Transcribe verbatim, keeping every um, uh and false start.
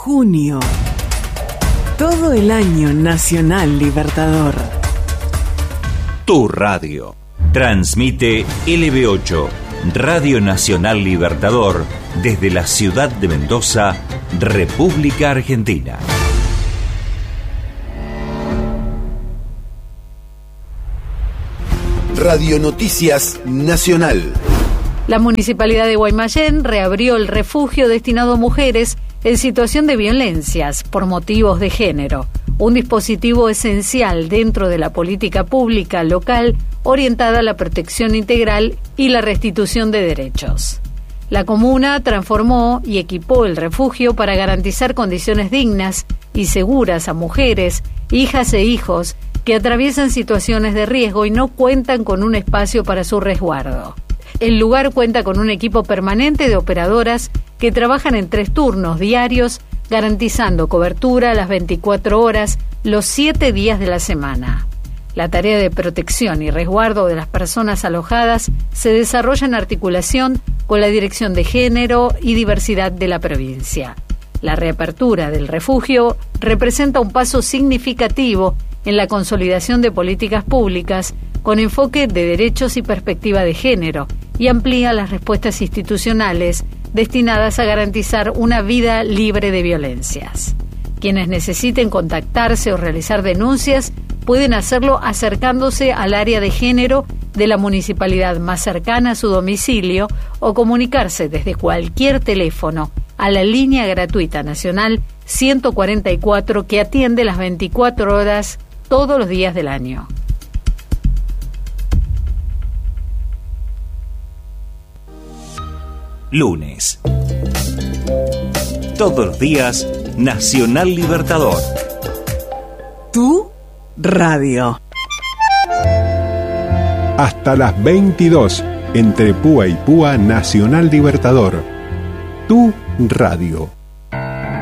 Junio. Todo el año Nacional Libertador. Tu radio. Transmite L B ocho, Radio Nacional Libertador, desde la ciudad de Mendoza, República Argentina. Radio Noticias Nacional. La Municipalidad de Guaymallén reabrió el refugio destinado a mujeres en situación de violencias por motivos de género, un dispositivo esencial dentro de la política pública local orientada a la protección integral y la restitución de derechos. La comuna transformó y equipó el refugio para garantizar condiciones dignas y seguras a mujeres, hijas e hijos que atraviesan situaciones de riesgo y no cuentan con un espacio para su resguardo. El lugar cuenta con un equipo permanente de operadoras que trabajan en tres turnos diarios, garantizando cobertura a las veinticuatro horas, los siete días de la semana. La tarea de protección y resguardo de las personas alojadas se desarrolla en articulación con la Dirección de Género y Diversidad de la provincia. La reapertura del refugio representa un paso significativo en la consolidación de políticas públicas con enfoque de derechos y perspectiva de género, y amplía las respuestas institucionales destinadas a garantizar una vida libre de violencias. Quienes necesiten contactarse o realizar denuncias pueden hacerlo acercándose al área de género de la municipalidad más cercana a su domicilio o comunicarse desde cualquier teléfono a la línea gratuita nacional ciento cuarenta y cuatro que atiende las veinticuatro horas todos los días del año. Lunes. Todos los días, Nacional Libertador. Tu radio. Hasta las veintidós, entre Púa y Púa, Nacional Libertador. Tu radio.